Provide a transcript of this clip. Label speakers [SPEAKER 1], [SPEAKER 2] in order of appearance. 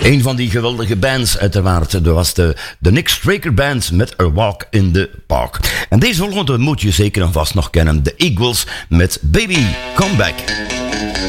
[SPEAKER 1] Een van die geweldige bands uiteraard. Dat was de Nick Straker Band met A Walk in the Park. En deze volgende moet je zeker en vast nog kennen. De Eagles met Baby Come Back.